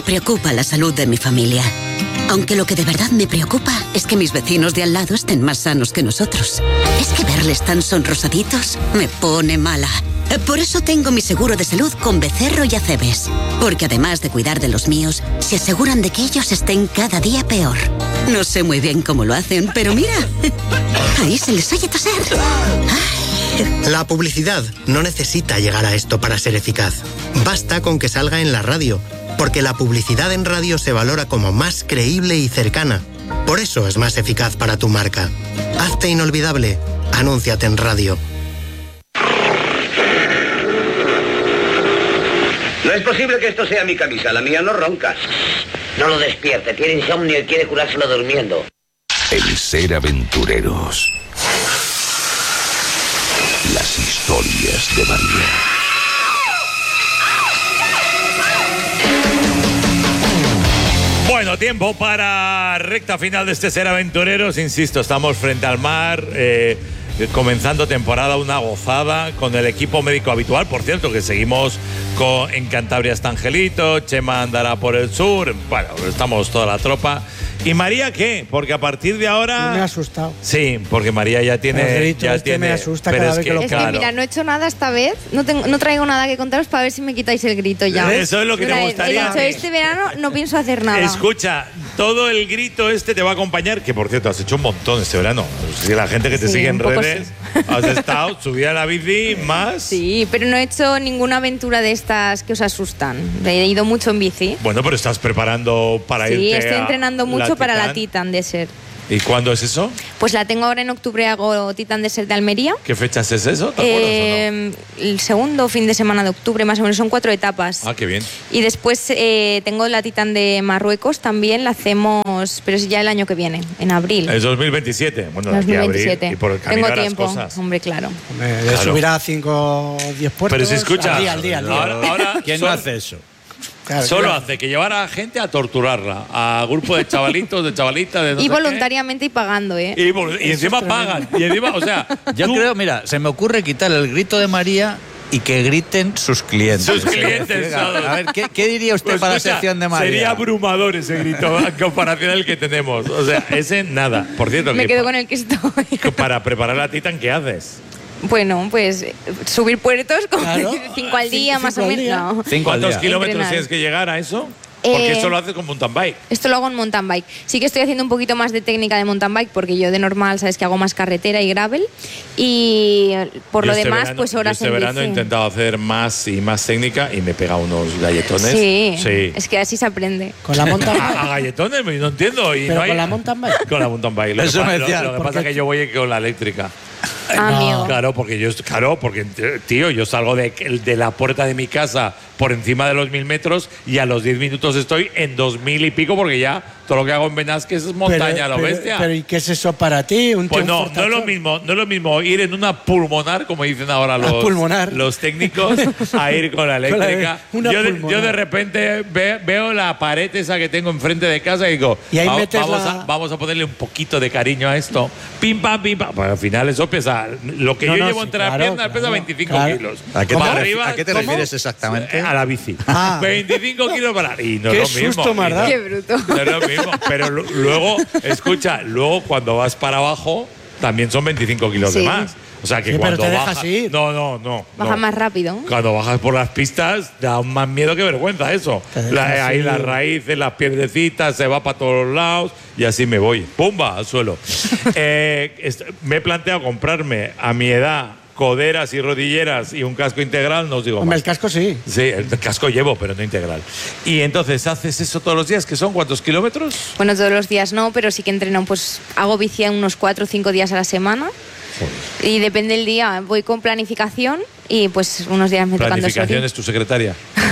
preocupa la salud de mi familia. Aunque lo que de verdad me preocupa es que mis vecinos de al lado estén más sanos que nosotros. Es que verles tan sonrosaditos me pone mala. Por eso tengo mi seguro de salud con Becerro y Acebes. Porque además de cuidar de los míos, se aseguran de que ellos estén cada día peor. No sé muy bien cómo lo hacen, pero mira, ahí se les oye toser. Ay. La publicidad no necesita llegar a esto para ser eficaz. Basta con que salga en la radio, porque la publicidad en radio se valora como más creíble y cercana. Por eso es más eficaz para tu marca. Hazte inolvidable. Anúnciate en radio. No es posible que esto sea mi camisa, la mía no ronca. No lo despierte, tiene insomnio y quiere curárselo durmiendo. El ser aventureros. Las historias de María. Bueno, tiempo para recta final de este Ser Aventureros. Insisto, estamos frente al mar, comenzando temporada, una gozada con el equipo médico habitual. Por cierto, que seguimos en Cantabria está Angelito, Chema andará por el sur. Bueno, estamos toda la tropa. ¿Y María qué? Porque a partir de ahora... Me ha asustado. Sí, porque María ya tiene... Me asusta cada vez que lo... Es que mira, no he hecho nada esta vez. No traigo nada que contaros para ver si me quitáis el grito ya. Eso es lo que te gustaría. He dicho, este verano no pienso hacer nada. Escucha, todo el grito este te va a acompañar, que por cierto, has hecho un montón este verano. Si la gente que te sigue en redes, sí. Has estado, subida a la bici, más... Sí, pero no he hecho ninguna aventura de estas que os asustan. He ido mucho en bici. Bueno, pero estás preparando para irte. Sí, estoy entrenando mucho para la Titan Desert. ¿Y cuándo es eso? Pues la tengo ahora en octubre, hago Titan Desert de Almería. ¿Qué fechas es eso? ¿Te acuerdas o no? El segundo fin de semana de octubre, más o menos, son 4 etapas. Ah, qué bien. Y después tengo la Titan de Marruecos, también la hacemos, pero es ya el año que viene, en abril. Es 2027. Bueno, 2027. Abril, y por el camino tengo tiempo, las cosas. hombre, claro. Claro. Subirá 5 o 10 puertos. Pero si escucha, al día. Ahora, ¿quién no hace eso? Claro, solo hace que llevar a la gente a torturarla, a grupo de chavalitos, de chavalitas, de no y sé voluntariamente y pagando, ¿eh? Y encima pagan. Y encima, o sea, yo creo, mira, se me ocurre quitar el grito de María y que griten sus clientes. Sus clientes. A ver, ¿qué diría usted pues para escucha, la sección de María? Sería abrumador ese grito en comparación al que tenemos. O sea, ese nada. Por cierto, me quedo con el que estoy. Para preparar la Titan, ¿qué haces? Bueno, pues subir puertos, como 5 al día, más o menos. No. ¿Cuántos kilómetros Entrenar. tienes que llegar a eso? Porque esto lo haces con mountain bike. Esto lo hago en mountain bike. Sí que estoy haciendo un poquito más de técnica de mountain bike, porque yo de normal, sabes que hago más carretera y gravel. Y por lo demás, verano, pues horas en este verano he bici. intentado hacer más y más técnica y me he pegado unos galletones. Sí, es que así se aprende. Con la mountain bike. A galletones, no entiendo. Y Pero no hay... con la mountain bike. Con la mountain bike. Lo Eso que, me decía, lo que pasa es que yo voy con la eléctrica. Amigo. Claro, porque tío, yo salgo de la puerta de mi casa por encima de los 1000 metros y a los 10 minutos estoy en 2000 y pico, porque ya todo lo que hago en Benasques es montaña a lo bestia. Pero ¿y qué es eso para ti? Pues no es lo mismo ir en una pulmonar, como dicen ahora los técnicos, a ir con la eléctrica. Yo de repente veo la pared esa que tengo enfrente de casa y digo, y ahí vamos a ponerle un poquito de cariño a esto. Pim, pam, pim, pam. Pues al final eso pesa, lo que yo llevo entre las piernas pesa 25 kilos. ¿A qué te refieres exactamente? A la bici. 25 kilos para... Y no qué es lo mismo. Susto, ¿verdad? Qué bruto. No es lo mismo. Pero luego, escucha, cuando vas para abajo, también son 25 kilos de más. O sea que cuando pero te bajas... dejas ir. No. Baja más rápido. Cuando bajas por las pistas, da más miedo que vergüenza eso. Ahí las raíces, las piedrecitas, se va para todos los lados y así me voy. ¡Pumba! Al suelo. Me he planteado comprarme a mi edad coderas y rodilleras y un casco integral, no os digo Hombre, más. el casco sí. Sí, el casco llevo, pero no integral. Y entonces, ¿haces eso todos los días? ¿Que son cuántos kilómetros? Bueno, todos los días no, pero sí que entreno, pues hago bici unos 4 o 5 días a la semana. Joder. Y depende del día, voy con planificación y pues unos días me tocan 2 horas. ¿Planificación es tu secretaria?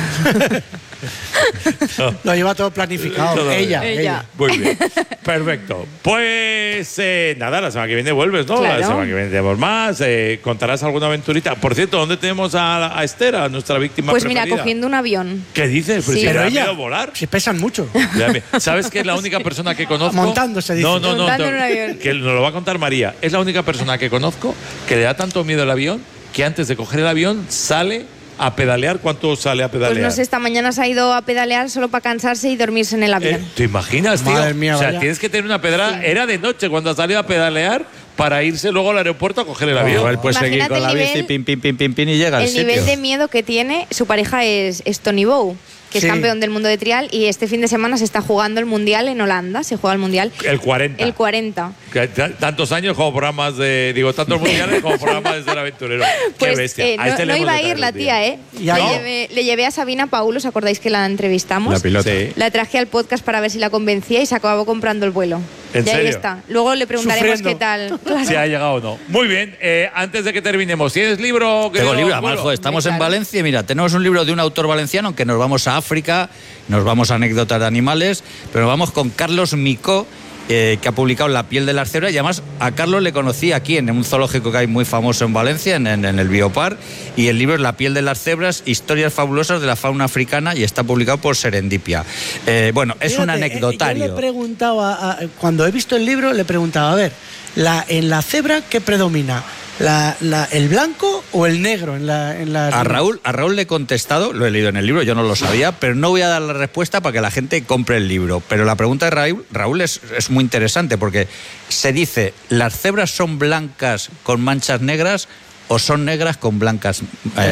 No. Lo lleva todo planificado. Ella. Muy bien. Perfecto. Pues nada, la semana que viene vuelves, ¿no? Claro. La semana que viene tenemos más. ¿Contarás alguna aventurita? Por cierto, ¿dónde tenemos a Esther, a nuestra víctima pues preferida? Mira, cogiendo un avión. ¿Qué dices? Sí. Pero ella ella volar. Si pesan mucho. ¿Sabes que es la única persona que conozco? Montándose, dice. No. Montando en un avión. Que nos lo va a contar María. Es la única persona que conozco que le da tanto miedo el avión que antes de coger el avión sale a pedalear. ¿Cuánto sale a pedalear? Pues no sé, esta mañana se ha ido a pedalear solo para cansarse y dormirse en el avión. ¿Te imaginas, tío? Madre mía, o sea, vaya. tienes que tener una pedrada. Sí. Era de noche cuando ha salido a pedalear para irse luego al aeropuerto a coger el avión. Igual puedes seguir Imagínate con la el bici, nivel- pin, y llega al El sitio. nivel de miedo que tiene, su pareja es Tony Bow, que Sí. es campeón del mundo de trial, y este fin de semana se está jugando el Mundial en Holanda, se juega el Mundial. El 40. El 40. Que tantos años como programas de... Digo, tantos mundiales como programas de Ser Aventurero. Pues Qué bestia. no iba a ir la tía, ¿eh? Ya no. Le llevé a Sabina Paul, ¿os acordáis que la entrevistamos? La pilota. Sí. La traje al podcast para ver si la convencía y se acabó comprando el vuelo. ¿En y ahí serio? está. Luego le preguntaremos Sufriendo. qué tal. Claro. Si ha llegado o no. Muy bien, antes de que terminemos, ¿tienes libro? Tengo libro, Abuelo? Amalfo. Estamos Claro. en Valencia y mira, tenemos un libro de un autor valenciano que nos vamos a África, nos vamos a anécdotas de animales, pero nos vamos con Carlos Micó, que ha publicado La piel de las cebras, y además a Carlos le conocí aquí en un zoológico que hay muy famoso en Valencia, en el Biopar, y el libro es La piel de las cebras, historias fabulosas de la fauna africana, y está publicado por Serendipia. Bueno, es un Fíjate, anecdotario. Yo le preguntaba, cuando he visto el libro, le preguntaba, a ver, en la cebra, ¿qué predomina? ¿El blanco o el negro en la A Raúl le he contestado, lo he leído en el libro, yo no lo sabía, pero no voy a dar la respuesta para que la gente compre el libro. Pero la pregunta de Raúl es muy interesante, porque se dice, ¿las cebras son blancas con manchas negras o son negras con manchas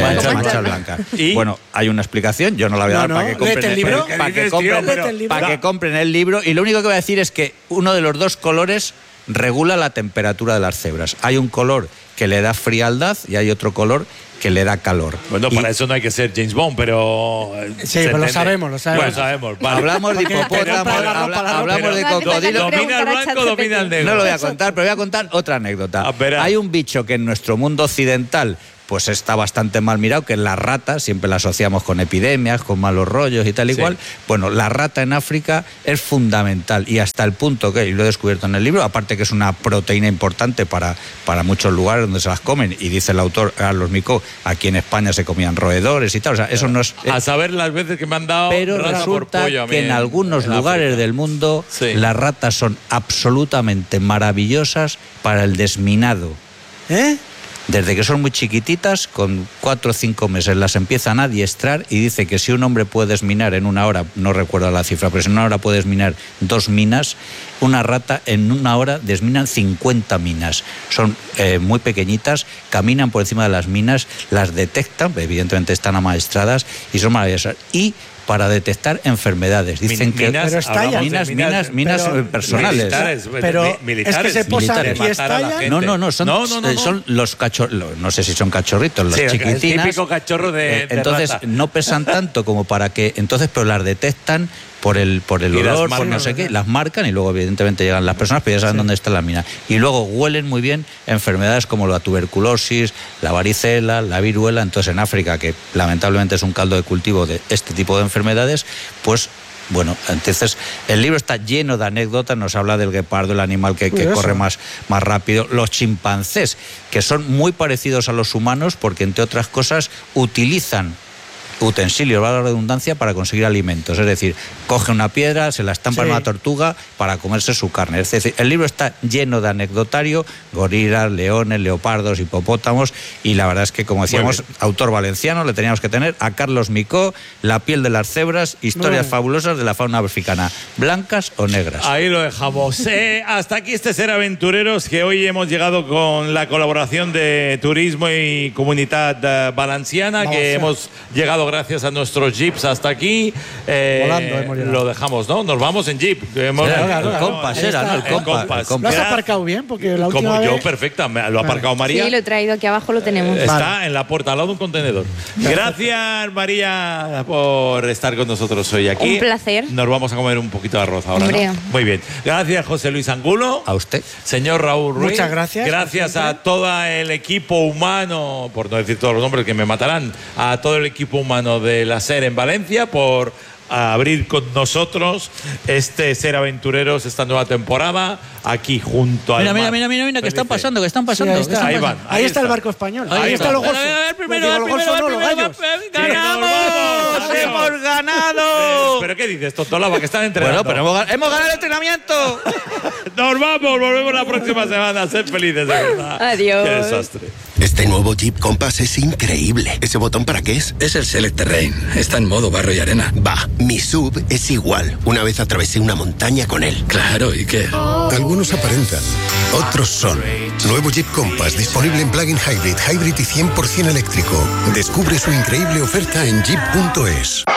blancas? ¿Y? Bueno, hay una explicación, yo no la voy a dar No, para que compren léete el libro. para que ¿Qué compren, dices, tío? Léete el para que compren el libro. Y lo único que voy a decir es que uno de los dos colores regula la temperatura de las cebras. Hay un color que le da frialdad y hay otro color que le da calor. Bueno, Y para eso no hay que ser James Bond, pero... Sí, se pero lo entiende. sabemos. Bueno, sabemos. Vale. Hablamos de Porque hipopótamos, compra la ropa, la hablamos de ropa. No hace falta cocodrilos. que Domina el preguntar a blanco, domina el negro. No lo voy a contar, pero voy a contar otra anécdota. Ah, verás. Hay un bicho que en nuestro mundo occidental pues está bastante mal mirado, que es la rata. Siempre la asociamos con epidemias, con malos rollos y tal y Sí. cual. Bueno, la rata en África es fundamental, y hasta el punto que, y lo he descubierto en el libro, aparte que es una proteína importante para muchos lugares donde se las comen, y dice el autor Carlos Micó, aquí en España se comían roedores y tal, o sea, eso no es... A saber las veces que me han dado Pero rata por resulta pollo a mí que en algunos en lugares África. del mundo Sí. las ratas son absolutamente maravillosas para el desminado. ¿Eh? Desde que son muy chiquititas, con 4 o 5 meses las empiezan a adiestrar, y dice que si un hombre puede desminar en una hora, no recuerdo la cifra, pero si en una hora puede desminar 2 minas, una rata en una hora desminan 50 minas. Son muy pequeñitas, caminan por encima de las minas, las detectan, evidentemente están amaestradas y son maravillosas. Y para detectar enfermedades. Dicen que minas, Pero estallan. hablamos de minas pero- personales. Militares, Pero militares. es que se posan Militares. y Matar a la estallan. gente. No, son los cachorros, no sé si son cachorritos, los Sí, el chiquitinas. típico cachorro de entonces rata. no pesan tanto como para que, entonces, pero las detectan por el Y las olor, por marcan. no sé qué, las marcan, y luego evidentemente llegan las personas, pero ya saben dónde está la mina. Y luego huelen muy bien enfermedades como la tuberculosis, la varicela, la viruela. Entonces en África, que lamentablemente es un caldo de cultivo de este tipo de enfermedades, pues... Bueno, entonces el libro está lleno de anécdotas, nos habla del guepardo, el animal que corre más rápido, los chimpancés, que son muy parecidos a los humanos porque, entre otras cosas, utilizan utensilios, valga la redundancia, para conseguir alimentos. Es decir, coge una piedra, se la estampa en Sí. una tortuga para comerse su carne. Es decir, el libro está lleno de anecdotario, gorilas, leones, leopardos, hipopótamos, y la verdad es que, como decíamos, autor valenciano, le teníamos que tener a Carlos Micó, La piel de las cebras, historias Bueno. fabulosas de la fauna africana, blancas o negras. Ahí lo dejamos. Hasta aquí este Ser Aventureros, que hoy hemos llegado con la colaboración de Turismo y Comunidad Valenciana, que hemos llegado gracias a nuestros jeeps hasta aquí. Volando hemos llegado. Lo dejamos, ¿no? Nos vamos en jeep. Hemos- Era claro, el Compass, era, ¿no? El Compass. ¿Lo has aparcado bien? Porque la última Como yo, vez... perfecta. Lo ha aparcado María. Sí, lo he traído aquí abajo, lo tenemos. Está en la puerta, al lado de un contenedor. Gracias, María, por estar con nosotros hoy aquí. Un placer. Nos vamos a comer un poquito de arroz ahora, Hombre. ¿no? Muy bien. Gracias, José Luis Angulo. A usted. Señor Raúl Ruiz. Muchas gracias, Gracias como a siempre. todo el equipo humano, por no decir todos los nombres que me matarán, a todo el equipo humano de la SER en Valencia por abrir con nosotros este Ser Aventureros, esta nueva temporada, aquí junto a... Mira, que están pasando, que están Sí, pasando. ahí que está. están Ahí pasando. van. Ahí está el barco español. Ahí Ahí está. están los golfos. A ver, primero, Digo, los golfos no, los gallos. ¡Ganamos! Sí, nos vamos. ¡Hemos ganado! ¿pero qué dices, Tontolaba, que están entrenando? Bueno, pero hemos ganado el entrenamiento. Nos vamos, volvemos la próxima semana. Sed felices, de verdad. Adiós. Qué desastre. Este nuevo Jeep Compass es increíble. ¿Ese botón para qué es? Es el Select Terrain. Está en modo barro y arena. Va, mi SUV es igual. Una vez atravesé una montaña con él. Claro, ¿y qué? Algunos aparentan, otros son. Nuevo Jeep Compass, disponible en plug-in hybrid y 100% eléctrico. Descubre su increíble oferta en jeep.es.